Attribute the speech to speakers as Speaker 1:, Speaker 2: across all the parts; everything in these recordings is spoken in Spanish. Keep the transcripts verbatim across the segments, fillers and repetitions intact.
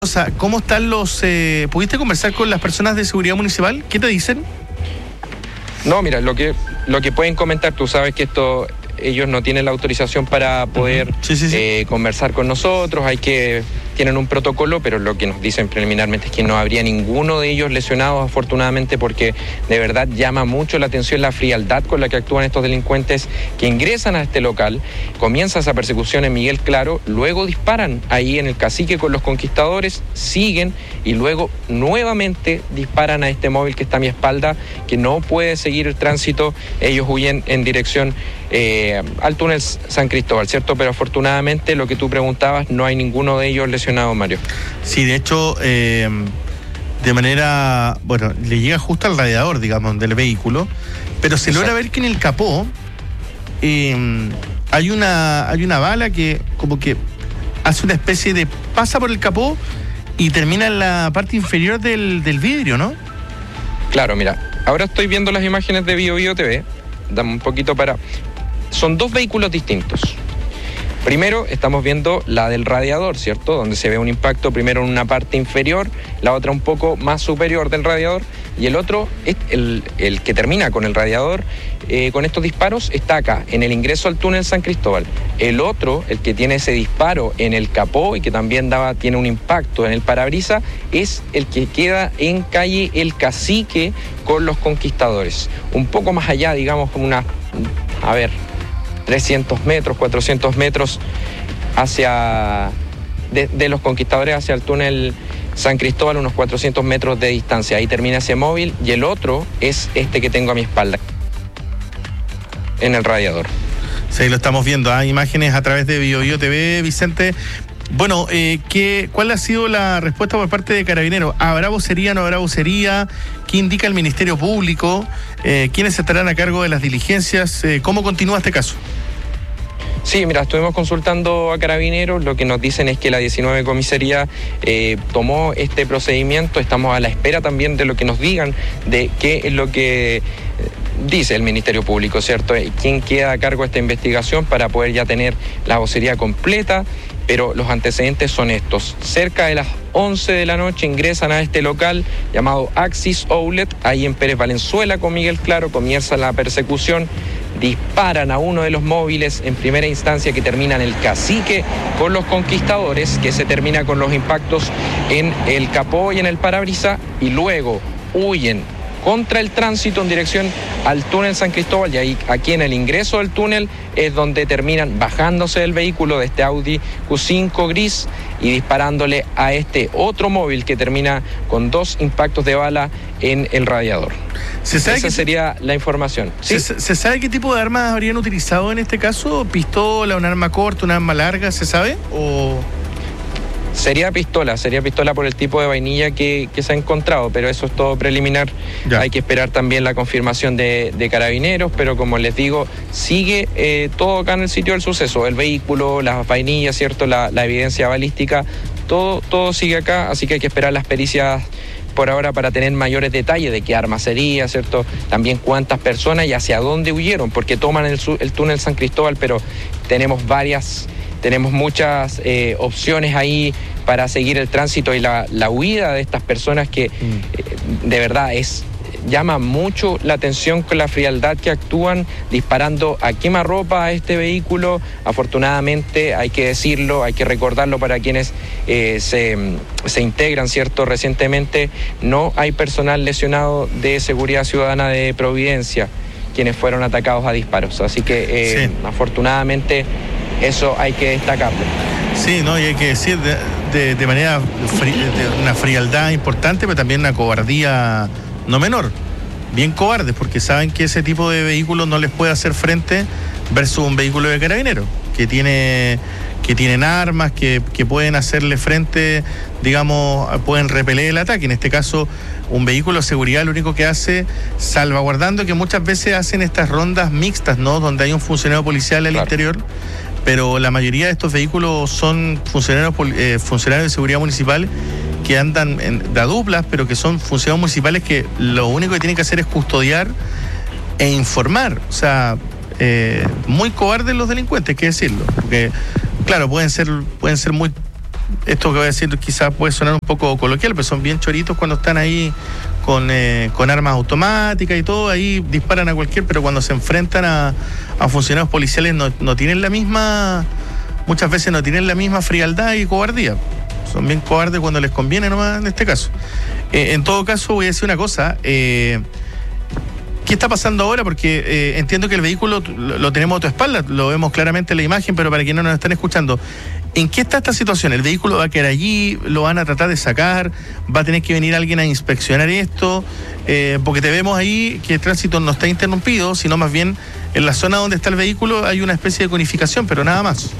Speaker 1: O sea, ¿cómo están los... Eh, ¿Pudiste conversar con las personas de seguridad municipal? ¿Qué te dicen?
Speaker 2: No, mira, lo que, lo que pueden comentar, tú sabes que esto, ellos no tienen la autorización para poder uh-huh. sí, sí, sí. Eh, conversar con nosotros, hay que... tienen un protocolo, pero lo que nos dicen preliminarmente es que no habría ninguno de ellos lesionados, afortunadamente, porque de verdad llama mucho la atención la frialdad con la que actúan estos delincuentes que ingresan a este local. Comienza esa persecución en Miguel Claro, luego disparan ahí en el Cacique con los conquistadores, siguen y luego nuevamente disparan a este móvil que está a mi espalda, que no puede seguir el tránsito. Ellos huyen en dirección eh, al túnel San Cristóbal, ¿cierto? Pero afortunadamente, lo que tú preguntabas, no hay ninguno de ellos lesionado, Mario.
Speaker 1: Sí, de hecho, eh, de manera, bueno, le llega justo al radiador, digamos, del vehículo, pero se Exacto. logra ver que en el capó eh, hay una hay una bala que como que hace una especie de... pasa por el capó y termina en la parte inferior del, del vidrio, ¿no?
Speaker 2: Claro, mira, ahora estoy viendo las imágenes de Bio Bio T V, dame un poquito para... Son dos vehículos distintos. Primero estamos viendo la del radiador, ¿cierto? Donde se ve un impacto primero en una parte inferior, la otra un poco más superior del radiador, y el otro, el, el que termina con el radiador, eh, con estos disparos, está acá, en el ingreso al túnel San Cristóbal. El otro, el que tiene ese disparo en el capó y que también daba, tiene un impacto en el parabrisas, es el que queda en calle El Cacique con los conquistadores. Un poco más allá, digamos, como una... a ver... trescientos metros, cuatrocientos metros hacia de, de los conquistadores hacia el túnel San Cristóbal, unos cuatrocientos metros de distancia. Ahí termina ese móvil y el otro es este que tengo a mi espalda, en el radiador.
Speaker 1: Sí, lo estamos viendo, ¿eh? Imágenes a través de Bio Bio T V, Vicente. Bueno, eh, ¿qué, ¿cuál ha sido la respuesta por parte de Carabineros? ¿Habrá vocería, no habrá vocería? ¿Qué indica el Ministerio Público? Eh, ¿Quiénes estarán a cargo de las diligencias? Eh, ¿Cómo continúa este caso?
Speaker 2: Sí, mira, estuvimos consultando a Carabineros, lo que nos dicen es que la diecinueve comisaría eh, tomó este procedimiento, estamos a la espera también de lo que nos digan, de qué es lo que dice el Ministerio Público, ¿cierto? ¿Quién queda a cargo de esta investigación para poder ya tener la vocería completa? Pero los antecedentes son estos. Cerca de las once de la noche ingresan a este local llamado Axis Outlet, ahí en Pérez Valenzuela con Miguel Claro, comienza la persecución, disparan a uno de los móviles en primera instancia que termina en el Cacique con los conquistadores, que se termina con los impactos en el capó y en el parabrisas, y luego huyen contra el tránsito en dirección al túnel San Cristóbal, y ahí aquí en el ingreso del túnel es donde terminan bajándose del vehículo de este Audi Q cinco gris y disparándole a este otro móvil que termina con dos impactos de bala en el radiador.
Speaker 1: ¿Se sabe
Speaker 2: Esa
Speaker 1: que,
Speaker 2: sería la información. ¿Sí?
Speaker 1: ¿se, ¿Se sabe qué tipo de armas habrían utilizado en este caso? ¿Pistola, un arma corta, un arma larga? ¿Se sabe? ¿O...?
Speaker 2: Sería pistola, sería pistola por el tipo de vainilla que, que se ha encontrado, pero eso es todo preliminar. Ya. Hay que esperar también la confirmación de, de Carabineros, pero como les digo, sigue eh, todo acá en el sitio del suceso, el vehículo, las vainillas, ¿cierto? La, la evidencia balística, todo, todo sigue acá, así que hay que esperar las pericias por ahora para tener mayores detalles de qué arma sería, ¿cierto? También cuántas personas y hacia dónde huyeron, porque toman el, el túnel San Cristóbal, pero tenemos varias... Tenemos muchas eh, opciones ahí para seguir el tránsito y la, la huida de estas personas que mm. eh, de verdad es llama mucho la atención con la frialdad que actúan, disparando a quemarropa a este vehículo. Afortunadamente, hay que decirlo, hay que recordarlo para quienes eh, se, se integran, ¿cierto? Recientemente no hay personal lesionado de Seguridad Ciudadana de Providencia quienes fueron atacados a disparos. Así que eh, sí. afortunadamente eso hay que destacarlo.
Speaker 1: Sí, no, y hay que decir de, de, de manera fri, de una frialdad importante, pero también una cobardía no menor. Bien cobardes, porque saben que ese tipo de vehículos no les puede hacer frente versus un vehículo de Carabineros, que tiene que tienen armas, que, que pueden hacerle frente, digamos, pueden repeler el ataque. En este caso, un vehículo de seguridad lo único que hace, salvaguardando que muchas veces hacen estas rondas mixtas, ¿no? Donde hay un funcionario policial al claro. interior, pero la mayoría de estos vehículos son funcionarios, eh, funcionarios de seguridad municipal que andan en, de duplas, pero que son funcionarios municipales que lo único que tienen que hacer es custodiar e informar. O sea, eh, muy cobardes los delincuentes, hay que decirlo, porque claro, pueden ser, pueden ser muy esto que voy a decir quizás puede sonar un poco coloquial, pero son bien choritos cuando están ahí con, eh, con armas automáticas y todo, ahí disparan a cualquier, pero cuando se enfrentan a, a funcionarios policiales no, no tienen la misma, muchas veces no tienen la misma frialdad y cobardía. Son bien cobardes cuando les conviene nomás en este caso. Eh, en todo caso, voy a decir una cosa. Eh, ¿Qué está pasando ahora? Porque eh, entiendo que el vehículo lo, lo tenemos a tu espalda, lo vemos claramente en la imagen, pero para quienes no nos están escuchando, ¿en qué está esta situación? ¿El vehículo va a quedar allí? ¿Lo van a tratar de sacar? ¿Va a tener que venir alguien a inspeccionar esto? Eh, porque te vemos ahí que el tránsito no está interrumpido, sino más bien en la zona donde está el vehículo hay una especie de conificación, pero nada más.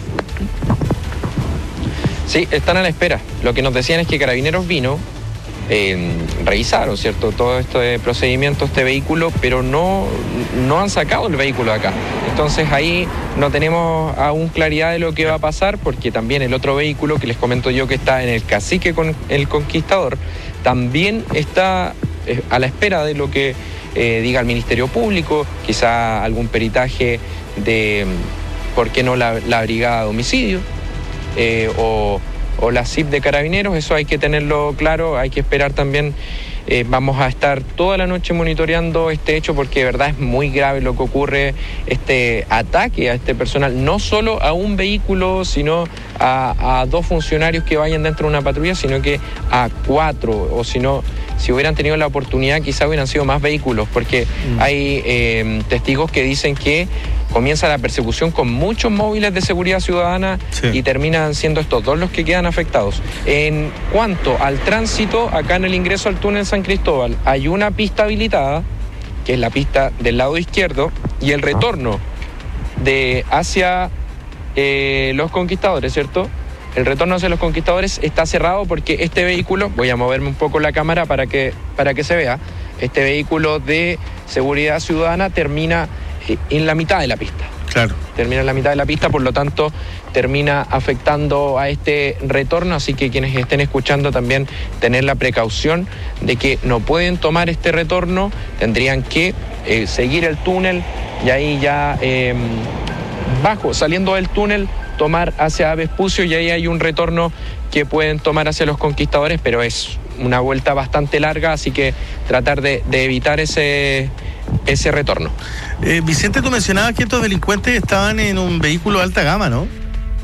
Speaker 2: Sí, están a la espera. Lo que nos decían es que Carabineros vino, eh, revisaron, ¿cierto?, todo este procedimiento, este vehículo, pero no, no han sacado el vehículo de acá. Entonces ahí no tenemos aún claridad de lo que va a pasar, porque también el otro vehículo que les comento yo que está en el Cacique con el Conquistador, también está eh, a la espera de lo que eh, diga el Ministerio Público, quizá algún peritaje de, ¿por qué no la, la brigada de homicidio? Eh, o, o la C I P de Carabineros, eso hay que tenerlo claro, hay que esperar también. Eh, vamos a estar toda la noche monitoreando este hecho porque de verdad es muy grave lo que ocurre, este ataque a este personal, no solo a un vehículo, sino a, a dos funcionarios que vayan dentro de una patrulla, sino que a cuatro, o si no, si hubieran tenido la oportunidad quizá hubieran sido más vehículos, porque mm. hay eh, testigos que dicen que comienza la persecución con muchos móviles de seguridad ciudadana, sí, y terminan siendo estos dos los que quedan afectados. En cuanto al tránsito, acá en el ingreso al túnel San Cristóbal hay una pista habilitada, que es la pista del lado izquierdo, y el retorno de hacia eh, los Conquistadores, ¿cierto? El retorno hacia los Conquistadores está cerrado porque este vehículo, voy a moverme un poco la cámara para que, para que se vea, este vehículo de seguridad ciudadana termina en la mitad de la pista.
Speaker 1: Claro.
Speaker 2: Termina en la mitad de la pista, por lo tanto, termina afectando a este retorno, así que quienes estén escuchando también tener la precaución de que no pueden tomar este retorno, tendrían que eh, seguir el túnel y ahí ya eh, bajo, saliendo del túnel, tomar hacia Vespucio y ahí hay un retorno que pueden tomar hacia los Conquistadores, pero es una vuelta bastante larga, así que tratar de, de evitar ese, ese retorno.
Speaker 1: Eh, Vicente, tú mencionabas que estos delincuentes estaban en un vehículo de alta gama, ¿no?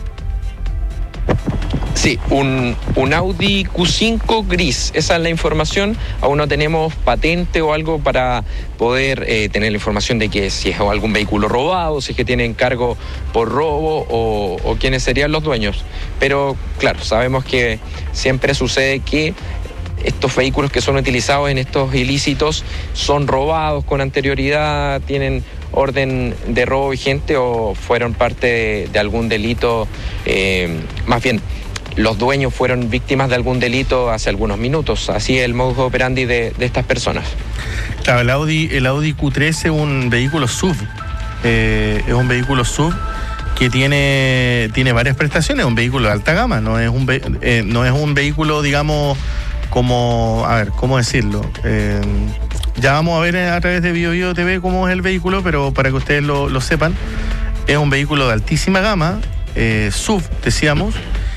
Speaker 2: Sí, un, un Audi Q cinco gris, esa es la información. Aún no tenemos patente o algo para poder eh, tener la información de que si es algún vehículo robado, si es que tienen cargo por robo o, o quiénes serían los dueños. Pero claro, sabemos que siempre sucede que estos vehículos que son utilizados en estos ilícitos son robados con anterioridad, tienen orden de robo vigente o fueron parte de, de algún delito, eh, más bien los dueños fueron víctimas de algún delito hace algunos minutos. Así es el modus operandi de, de estas personas.
Speaker 1: Claro, el Audi, el Audi Q tres es un vehículo S U V, eh, es un vehículo S U V que tiene, tiene varias prestaciones, es un vehículo de alta gama, no es un, eh, no es un vehículo, digamos, como, a ver, ¿cómo decirlo? Eh, ya vamos a ver a través de Bio Bio T V cómo es el vehículo, pero para que ustedes lo, lo sepan, es un vehículo de altísima gama, eh, S U V, decíamos,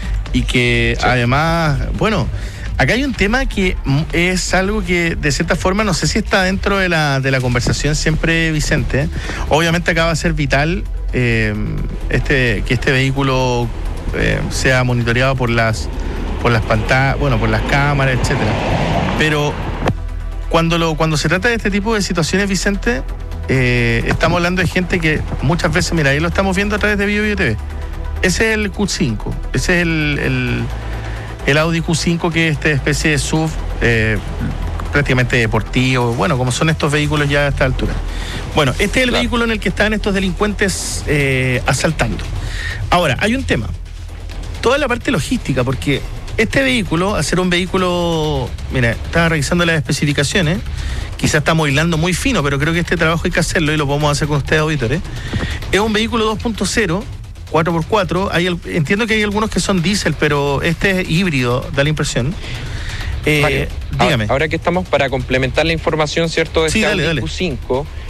Speaker 1: y que sí, además, bueno, acá hay un tema que es algo que de cierta forma no sé si está dentro de la, de la conversación siempre, Vicente. Obviamente acá va a ser vital eh, este, que este vehículo eh, sea monitoreado por las por las pantallas, bueno, por las cámaras, etcétera. Pero cuando lo cuando se trata de este tipo de situaciones, Vicente, eh, estamos hablando de gente que muchas veces, mira, ahí lo estamos viendo a través de Bio Bio T V. Ese es el Q cinco, ese es el, el, el Audi Q cinco, que es esta especie de S U V eh, prácticamente deportivo, bueno, como son estos vehículos ya a esta altura. Bueno, este es el claro. vehículo en el que están estos delincuentes eh, asaltando. Ahora, hay un tema, toda la parte logística, porque este vehículo, al ser un vehículo, mira, estaba revisando las especificaciones, quizás estamos hilando muy fino, pero creo que este trabajo hay que hacerlo y lo podemos hacer con ustedes, auditores. Es un vehículo dos punto cero, cuatro por cuatro, hay, entiendo que hay algunos que son diésel, pero este es híbrido, da la impresión. Eh,
Speaker 2: vale.
Speaker 1: Dígame.
Speaker 2: Ahora que estamos para complementar la información, ¿cierto? De
Speaker 1: sí,
Speaker 2: este
Speaker 1: dale,
Speaker 2: Audi
Speaker 1: dale.
Speaker 2: Q cinco,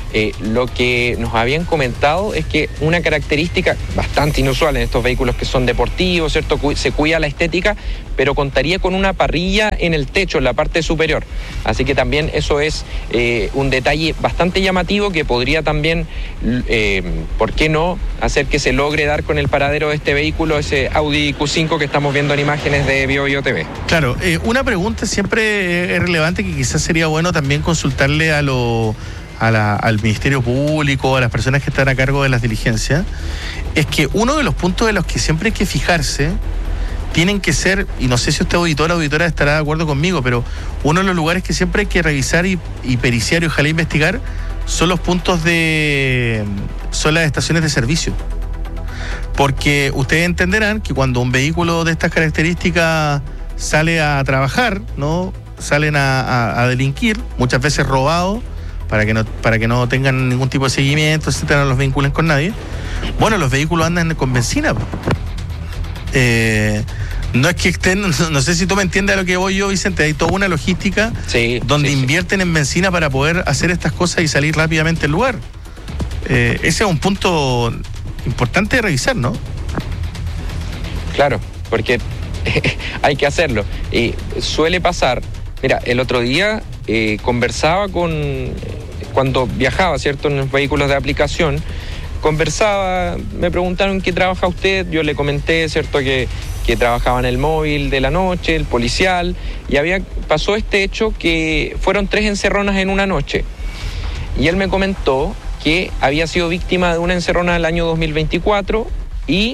Speaker 2: Eh, lo que nos habían comentado es que una característica bastante inusual en estos vehículos que son deportivos, ¿cierto? Se cuida la estética, pero contaría con una parrilla en el techo, en la parte superior. Así que también eso es eh, un detalle bastante llamativo que podría también, eh, ¿por qué no?, hacer que se logre dar con el paradero de este vehículo, ese Audi Q cinco que estamos viendo en imágenes de Bio Bio T V.
Speaker 1: Claro, eh, una pregunta siempre es relevante que quizás sería bueno también consultarle a los... A la, al Ministerio Público, a las personas que están a cargo de las diligencias, es que uno de los puntos de los que siempre hay que fijarse, tienen que ser, y no sé si usted auditor o auditora estará de acuerdo conmigo, pero uno de los lugares que siempre hay que revisar y, y periciar y ojalá investigar, son los puntos de, son las estaciones de servicio. Porque ustedes entenderán que cuando un vehículo de estas características sale a trabajar, ¿no? Salen a, a, a delinquir, muchas veces robado, para que no para que no tengan ningún tipo de seguimiento, etcétera, no los vinculen con nadie. Bueno, los vehículos andan con benzina. Eh, no es que estén, no, no sé si tú me entiendes a lo que voy yo, Vicente, hay toda una logística
Speaker 2: sí,
Speaker 1: donde
Speaker 2: sí,
Speaker 1: invierten
Speaker 2: sí.
Speaker 1: en benzina para poder hacer estas cosas y salir rápidamente del lugar. Eh, ese es un punto importante de revisar, ¿no?
Speaker 2: Claro, porque hay que hacerlo. Y suele pasar, mira, el otro día eh, conversaba con... cuando viajaba, ¿cierto?, en los vehículos de aplicación, conversaba, me preguntaron ¿en qué trabaja usted? Yo le comenté, ¿cierto?, que, que trabajaba en el móvil de la noche, el policial, y había pasó este hecho que fueron tres encerronas en una noche. Y él me comentó que había sido víctima de una encerrona del año dos mil veinticuatro y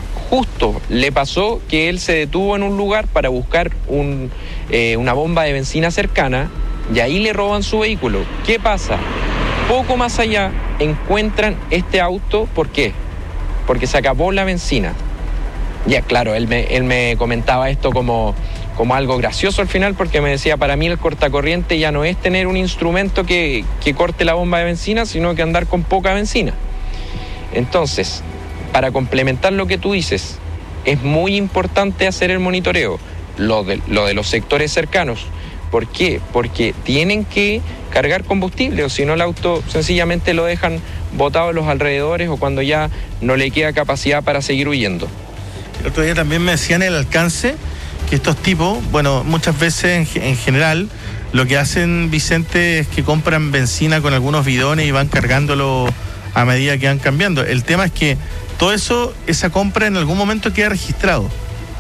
Speaker 2: justo le pasó que él se detuvo en un lugar para buscar un, eh, una bomba de benzina cercana y ahí le roban su vehículo. ¿Qué pasa? Poco más allá encuentran este auto. ¿Por qué? Porque se acabó la benzina. Ya, claro, él me, él me comentaba esto como, como algo gracioso al final, porque me decía, para mí el cortacorriente ya no es tener un instrumento que, que corte la bomba de benzina, sino que andar con poca benzina. Entonces, para complementar lo que tú dices, es muy importante hacer el monitoreo, lo de, lo de los sectores cercanos. ¿Por qué? Porque tienen que cargar combustible, o si no el auto sencillamente lo dejan botado en los alrededores o cuando ya no le queda capacidad para seguir huyendo.
Speaker 1: El otro día también me decían el alcance que estos tipos, bueno, muchas veces en, en general, lo que hacen, Vicente, es que compran benzina con algunos bidones y van cargándolo a medida que van cambiando. El tema es que todo eso, esa compra en algún momento queda registrado.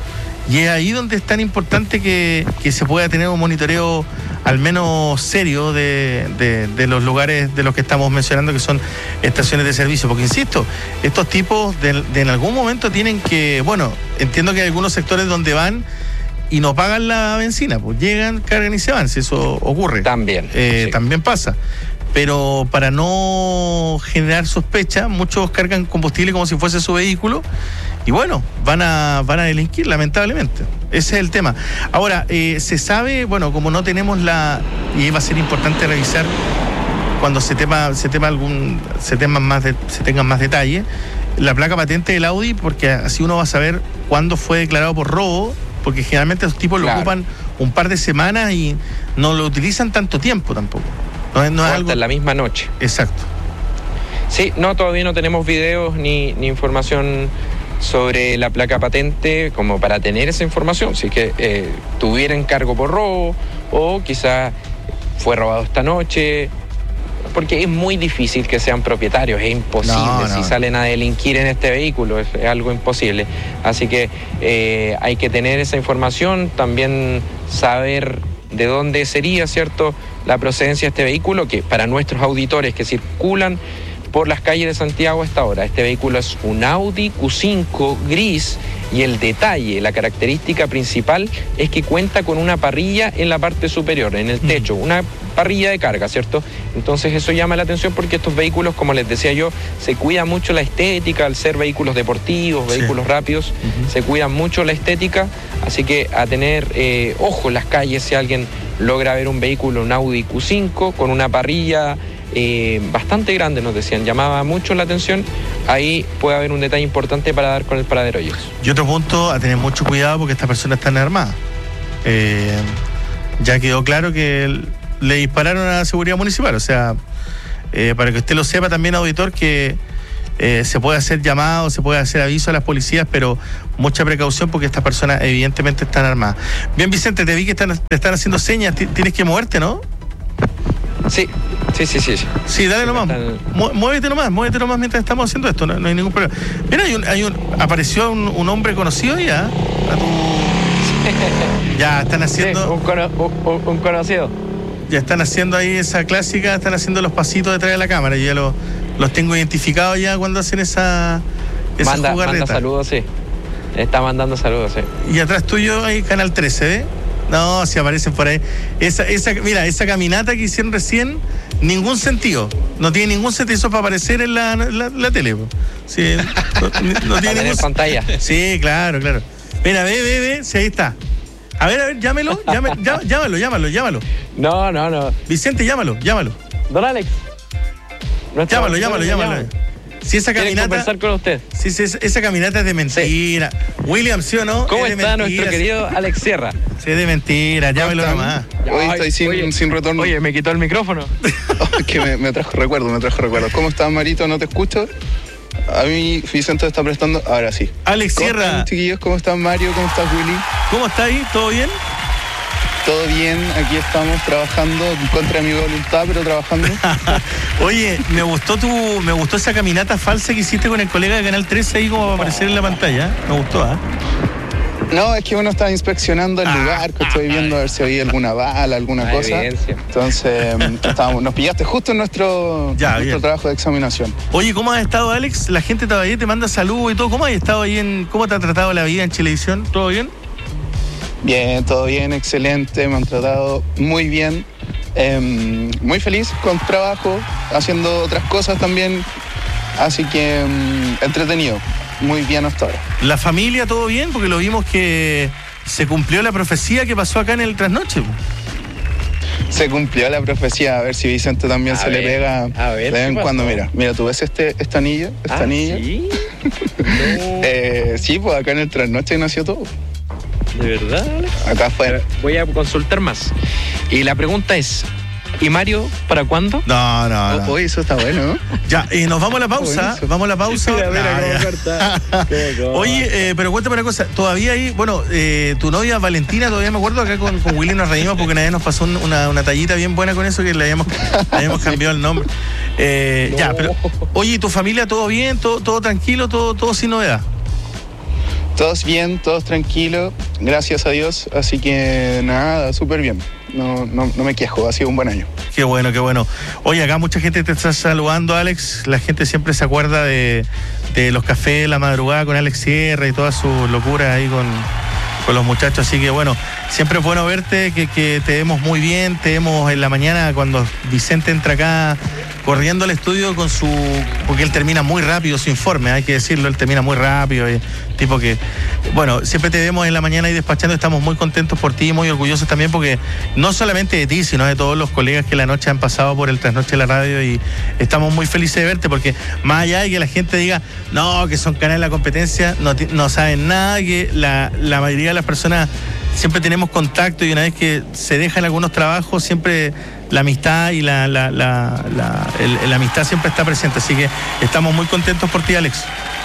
Speaker 1: Y es ahí donde es tan importante que, que se pueda tener un monitoreo al menos serio de, de, de los lugares de los que estamos mencionando, que son estaciones de servicio. Porque, insisto, estos tipos de, de en algún momento tienen que, bueno, entiendo que hay algunos sectores donde van y no pagan la benzina, pues llegan, cargan y se van, si eso ocurre.
Speaker 2: También.
Speaker 1: Eh,
Speaker 2: sí.
Speaker 1: También pasa. Pero para no generar sospecha, muchos cargan combustible como si fuese su vehículo y bueno, van a van a delinquir, lamentablemente. Ese es el tema. Ahora, eh, se sabe, bueno, como no tenemos la, y va a ser importante revisar cuando se tema, se tema algún, se teman más de, se tengan más detalles, la placa patente del Audi, porque así uno va a saber cuándo fue declarado por robo, porque generalmente los tipos
Speaker 2: claro.
Speaker 1: lo ocupan un par de semanas y no lo utilizan tanto tiempo tampoco. No es, no es algo...
Speaker 2: en la misma noche.
Speaker 1: Exacto.
Speaker 2: Sí, no, todavía no tenemos videos ni, ni información sobre la placa patente como para tener esa información. Si es que eh, tuviera encargo por robo o quizá fue robado esta noche, porque es muy difícil que sean propietarios, es imposible. No, no. Si salen a delinquir en este vehículo, es, es algo imposible. Así que eh, hay que tener esa información, también saber de dónde sería, ¿cierto?, la procedencia de este vehículo, que para nuestros auditores que circulan por las calles de Santiago a esta hora, este vehículo es un Audi Q cinco gris y el detalle, la característica principal es que cuenta con una parrilla en la parte superior, en el techo, una parrilla de carga, ¿cierto? Entonces eso llama la atención porque estos vehículos, como les decía yo, se cuida mucho la estética al ser vehículos deportivos, vehículos sí. rápidos, uh-huh. se cuida mucho la estética, así que a tener eh, ojo en las calles si alguien logra ver un vehículo, un Audi Q cinco con una parrilla eh, bastante grande, nos decían, llamaba mucho la atención, ahí puede haber un detalle importante para dar con el paradero ellos.
Speaker 1: Y otro punto, a tener mucho cuidado porque estas personas están armadas. Eh, ya quedó claro que le dispararon a la seguridad municipal, o sea, eh, para que usted lo sepa también, auditor, que eh, se puede hacer llamado, se puede hacer aviso a las policías, pero mucha precaución porque estas personas evidentemente están armadas. Bien, Vicente, te vi que están, te están haciendo señas, tienes que moverte, ¿no?
Speaker 2: Sí, sí, sí, sí.
Speaker 1: Sí, dale nomás, están... muévete nomás, muévete nomás mientras estamos haciendo esto, no, no hay ningún problema. Mira, hay un, hay un, apareció un, un hombre conocido ya, a tu... Ya, están haciendo...
Speaker 2: Sí, un, cono un, un conocido.
Speaker 1: Ya están haciendo ahí esa clásica, están haciendo los pasitos detrás de la cámara, yo ya lo, los tengo identificados ya cuando hacen esa, esa
Speaker 2: manda,
Speaker 1: jugarreta.
Speaker 2: Manda saludos, sí. Está mandando saludos, sí.
Speaker 1: Y atrás tuyo hay Canal trece, ¿eh? No, si aparecen por ahí. Esa, esa, mira, esa caminata que hicieron recién, ningún sentido. No tiene ningún sentido. Eso para aparecer en la, la, la tele. Sí, no, no tiene ningún
Speaker 2: pantalla.
Speaker 1: Sí, claro, claro. Mira, ve, ve, ve, sí, ahí está. A ver, a ver, llámelo, llámelo, llámalo, llámalo, llámalo.
Speaker 2: No, no, no.
Speaker 1: Vicente, llámalo, llámalo.
Speaker 2: Don Alex.
Speaker 1: Llámalo, llámalo, llámalo. Si esa caminata.
Speaker 2: Conversar con usted.
Speaker 1: Si, si esa, esa caminata es de mentira. Sí. William, ¿sí o no?
Speaker 2: ¿Cómo está nuestro querido Alex Sierra?
Speaker 1: Sí, es de mentira, llámelo nomás.
Speaker 3: Hoy estoy sin,
Speaker 2: oye,
Speaker 3: sin retorno.
Speaker 2: Oye, me quitó el micrófono.
Speaker 3: Oh, que me, me trajo recuerdo, me trajo recuerdo. ¿Cómo estás, Marito? ¿No te escucho? A mí Vicente está prestando. Ahora sí.
Speaker 1: Alex
Speaker 3: ¿Cómo
Speaker 1: Sierra.
Speaker 3: están, chiquillos? ¿Cómo están, Mario? ¿Cómo estás, Willy?
Speaker 1: ¿Cómo está ahí? ¿Todo bien?
Speaker 3: Todo bien, aquí estamos trabajando contra mi voluntad, pero trabajando.
Speaker 1: Oye, me gustó tu, me gustó esa caminata falsa que hiciste con el colega de Canal trece ahí como para aparecer en la pantalla. Me gustó, ¿ah? ¿eh?
Speaker 3: No, es que uno estaba inspeccionando el
Speaker 1: ah,
Speaker 3: lugar, que estoy viendo a ver si había alguna bala, alguna
Speaker 2: ah,
Speaker 3: cosa.
Speaker 2: Evidencia.
Speaker 3: Entonces, estábamos, nos pillaste justo en nuestro,
Speaker 1: ya,
Speaker 3: nuestro trabajo de examinación.
Speaker 1: Oye, ¿cómo has estado, Alex? La gente todavía te manda saludos y todo. ¿Cómo has estado ahí en, cómo te ha tratado la vida en Chilevisión? ¿Todo bien?
Speaker 3: Bien, todo bien, excelente, me han tratado muy bien, eh, muy feliz con trabajo, haciendo otras cosas también, así que eh, entretenido, muy bien hasta ahora.
Speaker 1: ¿La familia todo bien? Porque lo vimos que se cumplió la profecía que pasó acá en el Trasnoche.
Speaker 3: Se cumplió la profecía, a ver si Vicente también
Speaker 2: a
Speaker 3: se
Speaker 2: ver,
Speaker 3: le pega
Speaker 2: a ver,
Speaker 3: de vez en cuando. Mira, mira, tú ves este, este anillo, esta
Speaker 2: ¿Ah,
Speaker 3: anilla.
Speaker 2: ¿sí? No.
Speaker 3: eh, sí, pues acá en el Trasnoche nació todo.
Speaker 2: ¿De verdad, Alex?
Speaker 3: Acá afuera.
Speaker 2: Voy a consultar más. Y la pregunta es, ¿y Mario para cuándo?
Speaker 1: No, no, no.
Speaker 3: Oh, oye, eso está bueno, ¿no?
Speaker 1: Ya, eh, nos vamos a la pausa.
Speaker 3: Bueno,
Speaker 1: vamos a la pausa.
Speaker 2: Mira, mira,
Speaker 1: nah,
Speaker 2: cómo corta.
Speaker 1: Oye, eh, pero cuéntame una cosa. Todavía hay, bueno, eh, tu novia Valentina, todavía me acuerdo, acá con, con Willy nos reímos porque nadie nos pasó una, una tallita bien buena con eso que le habíamos, le habíamos cambiado el nombre. Eh, no. Ya, pero, oye, ¿y tu familia todo bien? ¿Todo, todo tranquilo? ¿Todo, todo sin novedad?
Speaker 3: Todos bien, todos tranquilos, gracias a Dios, así que nada, súper bien, no, no, no me quejo, ha sido un buen año.
Speaker 1: Qué bueno, qué bueno. Oye, acá mucha gente te está saludando, Alex, la gente siempre se acuerda de, de los cafés de la madrugada con Alex Sierra y toda su locura ahí con, con los muchachos, así que bueno, siempre es bueno verte, que, que te vemos muy bien, te vemos en la mañana cuando Vicente entra acá corriendo al estudio con su, porque él termina muy rápido su informe, hay que decirlo, él termina muy rápido, y, tipo que, bueno, siempre te vemos en la mañana ahí despachando, estamos muy contentos por ti, muy orgullosos también, porque no solamente de ti, sino de todos los colegas que la noche han pasado por el Trasnoche de la radio, y estamos muy felices de verte, porque más allá de que la gente diga, no, que son canales de la competencia, no, no saben nada, que la, la mayoría de las personas siempre tenemos contacto, y una vez que se dejan algunos trabajos, siempre la amistad y la, la, la, la, el, la amistad siempre está presente, así que estamos muy contentos por ti, Alex.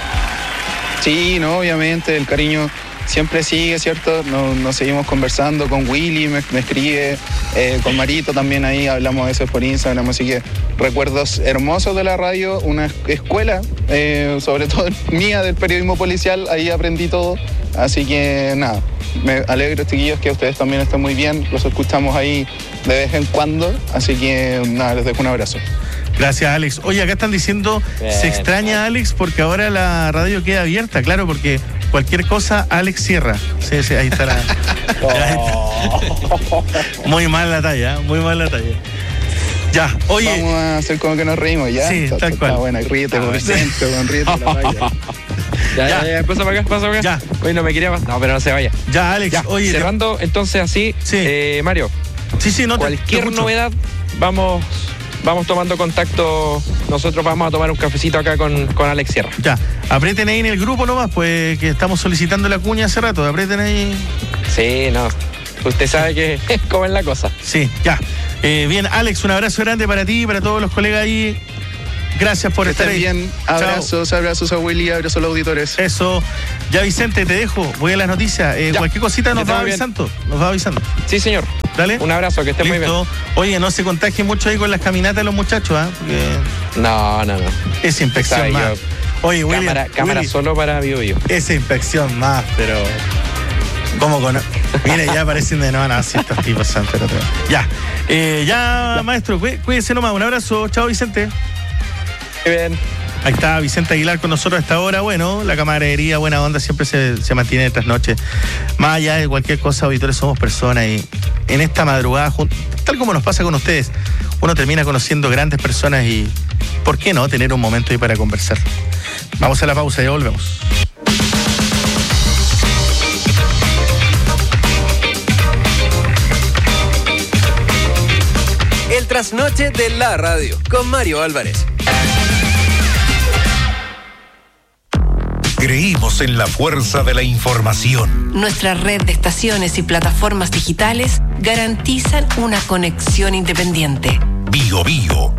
Speaker 3: Sí, no, obviamente, el cariño siempre sigue, ¿cierto? Nos, nos seguimos conversando con Willy, me, me escribe, eh, con Marito también ahí, hablamos de eso por Instagram, así que recuerdos hermosos de la radio, una escuela, eh, sobre todo mía del periodismo policial, ahí aprendí todo, así que nada, me alegro, chiquillos, que ustedes también estén muy bien, los escuchamos ahí de vez en cuando, así que nada, les dejo un abrazo.
Speaker 1: Gracias, Alex. Oye, acá están diciendo, bien, se extraña, Alex, porque ahora la radio queda abierta, claro, porque cualquier cosa, Alex Sierra. Sí, sí, ahí está la... Oh. Muy mal la talla, muy mal la talla. Ya, oye...
Speaker 3: Vamos a hacer como que nos reímos, ¿ya?
Speaker 1: Sí,
Speaker 3: está,
Speaker 1: tal
Speaker 3: está,
Speaker 1: cual.
Speaker 3: Está buena, ríete, por Vicente, con ríete la talla.
Speaker 2: Ya, ya, ya, pasa para acá, pasa para acá.
Speaker 1: Ya.
Speaker 2: Oye, no me quería... No, pero no se vaya.
Speaker 1: Ya, Alex,
Speaker 2: ya,
Speaker 1: oye...
Speaker 2: cerrando, te... entonces así,
Speaker 1: sí.
Speaker 2: eh, Mario.
Speaker 1: Sí, sí, no te,
Speaker 2: cualquier
Speaker 1: te
Speaker 2: novedad, vamos... Vamos tomando contacto, nosotros vamos a tomar un cafecito acá con, con Alex Sierra.
Speaker 1: Ya, aprieten ahí en el grupo nomás, pues que estamos solicitando la cuña hace rato, aprieten ahí.
Speaker 2: Sí, no, usted sabe que es como es la cosa.
Speaker 1: Sí, ya. Eh, bien, Alex, un abrazo grande para ti y para todos los colegas ahí. Gracias por
Speaker 3: que
Speaker 1: estar ahí.
Speaker 3: Bien, abrazos, Chao. abrazos a Willy, abrazos a los auditores.
Speaker 1: Eso. Ya, Vicente, te dejo. Voy a las noticias. Eh, cualquier cosita nos va avisando. Nos va avisando.
Speaker 2: Sí, señor.
Speaker 1: Dale.
Speaker 2: Un abrazo, que estén muy bien.
Speaker 1: Oye, no se contagien mucho ahí con las caminatas de los muchachos, ¿ah? ¿eh?
Speaker 2: Porque... No, no, no.
Speaker 1: Esa inspección más. Yo...
Speaker 2: Oye, William. Cámara, cámara Willy, solo para Bio Bio.
Speaker 1: Esa inspección más, pero. ¿Cómo con.? Mire, ya aparecen de nuevo, no, así estos tipos son, pero te... Ya. Eh, ya, maestro, cuídense nomás. Un abrazo. Chao, Vicente.
Speaker 2: Muy bien.
Speaker 1: Ahí está Vicente Aguilar con nosotros a esta hora. Bueno, la camaradería, buena onda, siempre se, se mantiene tras noche. Más allá de cualquier cosa, auditores, somos personas y en esta madrugada, tal como nos pasa con ustedes, uno termina conociendo grandes personas y, ¿por qué no?, tener un momento ahí para conversar. Vamos a la pausa y ya volvemos.
Speaker 4: El trasnoche de la radio con Mario Álvarez.
Speaker 5: Creímos en la fuerza de la información.
Speaker 6: Nuestra red de estaciones y plataformas digitales garantizan una conexión independiente.
Speaker 5: Bio Bio.